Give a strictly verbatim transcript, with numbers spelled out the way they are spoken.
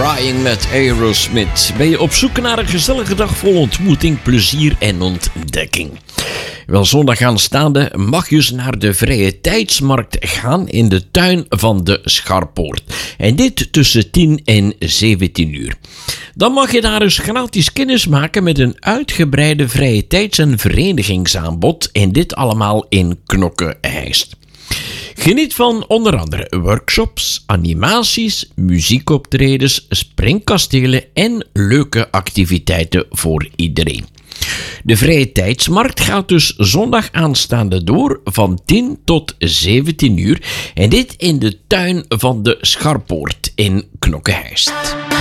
Crying met Aerosmith. Ben je op zoek naar een gezellige dag vol ontmoeting, plezier en ontdekking? Wel, zondag aanstaande mag je eens naar de Vrije Tijdsmarkt gaan in de tuin van de Scharpoort. En dit tussen tien en zeventien uur. Dan mag je daar eens gratis kennis maken met een uitgebreide vrije tijds- en verenigingsaanbod. En dit allemaal in Knokke-Heist. Geniet van onder andere workshops, animaties, muziekoptredens, springkastelen en leuke activiteiten voor iedereen. De Vrije Tijdsmarkt gaat dus zondag aanstaande door van tien tot zeventien uur en dit in de tuin van de Scharpoort in Knokke-Heist.